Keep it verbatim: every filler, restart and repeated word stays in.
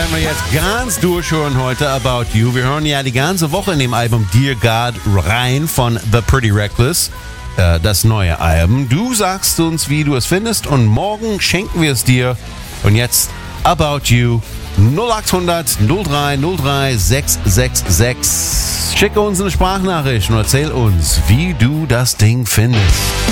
werden wir jetzt ganz durchhören heute, About You. Wir hören ja die ganze Woche in dem Album Dear God rein von The Pretty Reckless, äh, das neue Album. Du sagst uns, wie du es findest, und morgen schenken wir es dir. Und jetzt About You null acht hundert null drei null drei sechs sechs sechs. Schicke uns eine Sprachnachricht und erzähl uns, wie du das Ding findest.